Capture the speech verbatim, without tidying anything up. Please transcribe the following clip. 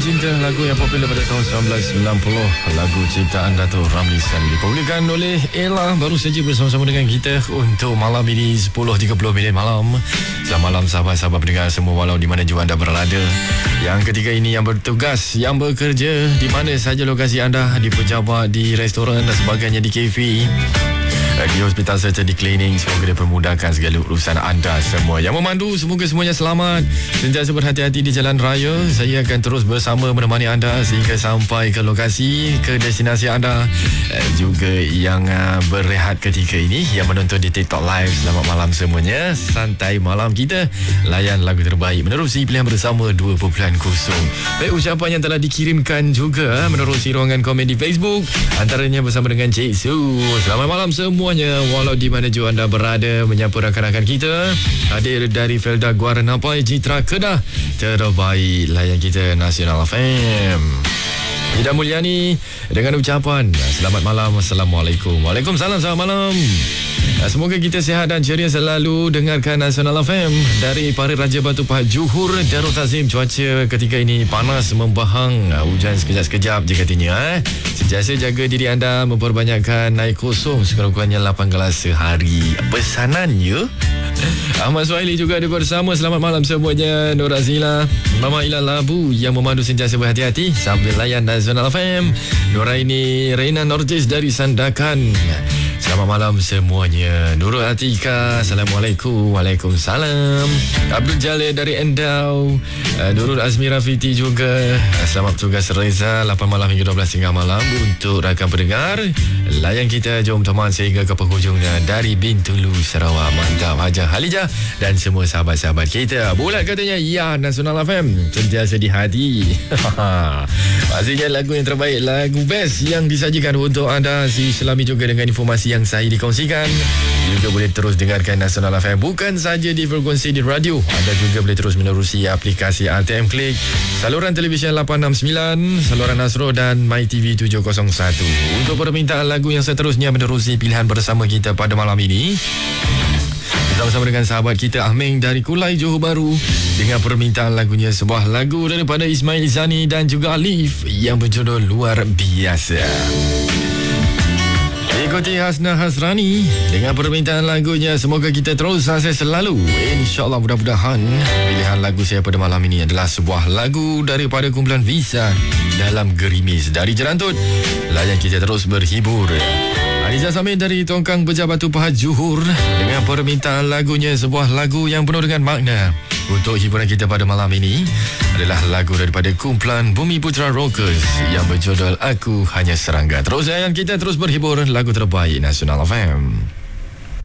Cinta, lagu yang popular pada tahun seribu sembilan ratus sembilan puluh, lagu ciptaan Dato' Ramli Sarip, dipublikkan oleh Ella baru saja bersama-sama dengan kita untuk malam ini sepuluh tiga puluh minit malam. Selamat malam sahabat-sahabat pendengar semua, walau di mana juga anda berada. Yang ketiga ini yang bertugas, yang bekerja di mana saja lokasi anda, di pejabat, di restoran dan sebagainya, di kafe, di hospital serta di klinik. Semoga dia permudahkan segala urusan anda semua. Yang memandu, semoga semuanya selamat, sentiasa berhati-hati di jalan raya. Saya akan terus bersama menemani anda sehingga sampai ke lokasi, ke destinasi anda. Juga yang berehat ketika ini, yang menonton di TikTok Live, selamat malam semuanya. Santai malam kita, layan lagu terbaik menerusi pilihan bersama dua perpuluhan kosong. Baik, ucapan yang telah dikirimkan juga menerusi ruangan komen di Facebook, antaranya bersama dengan Cik Su. Selamat malam semua, walau di mana juga anda berada, menyapa rakan-rakan kita. Hadir dari Felda Guara Napai, Citra Kedah, terbaik layan kita Nasional F M. Ida Mulyani dengan ucapan selamat malam, Assalamualaikum. Waalaikumsalam, selamat malam. Semoga kita sihat dan ceria selalu. Dengarkan Nasional F M dari Parit Raja Batu Pahat Johor, Darul Takzim. Cuaca ketika ini panas membahang, hujan sekejap-sekejap je katanya. Eh? Sentiasa jaga diri anda, memperbanyakkan air kosong sekurang-kurangnya lapan gelas sehari. Pesanannya Ahmad Suhaili juga ada bersama. Selamat malam semuanya. Nur Azila, Mama Ila Labu yang memandu sentiasa berhati-hati sambil layan Nasional F M. Nuraini Reina Nortis dari Sandakan, selamat malam semuanya. Nurul Atika, Assalamualaikum. Waalaikumsalam. Abdul Jalil dari Endau, Nurul Azmi Rafiti juga, selamat bertugas Reza. Lapan malam hingga dua belas tengah malam untuk rakan pendengar. Layan kita, jom teman sehingga ke penghujungnya dari Bintulu, Sarawak. Mantap. Hajah Halijah dan semua sahabat-sahabat kita. Bulat katanya, ya, Nasional F M sentiasa di hati. Pastinya lagu yang terbaik, lagu best yang disajikan untuk anda. Si selami juga dengan informasi yang saya dikongsikan. Juga boleh terus dengarkan Nasional F M bukan saja di frekuensi di radio, anda juga boleh terus menerusi aplikasi R T M Klik, saluran televisyen lapan enam sembilan, saluran Asro dan MyTV tujuh kosong satu. Untuk permintaan lagu yang seterusnya menerusi pilihan bersama kita pada malam ini, bersama dengan sahabat kita Ahmeng dari Kulai Johor Bahru dengan permintaan lagunya, sebuah lagu daripada Ismail Izani dan juga Alif yang berjudul Luar Biasa. Ikuti Hasna Hasrani dengan permintaan lagunya. Semoga kita terus sukses selalu, InsyaAllah. Mudah-mudahan pilihan lagu saya pada malam ini adalah sebuah lagu daripada kumpulan Visa dalam Gerimis dari Jerantut. Layan kita terus berhibur. Aliza Samir dari Tongkang Beja Batu Pahat Johor dengan permintaan lagunya, sebuah lagu yang penuh dengan makna. Untuk hiburan kita pada malam ini adalah lagu daripada kumpulan Bumi Putra Rockers yang berjudul Aku Hanya Serangga. Terus layan kita terus berhibur lagu terbaik Nasional F M.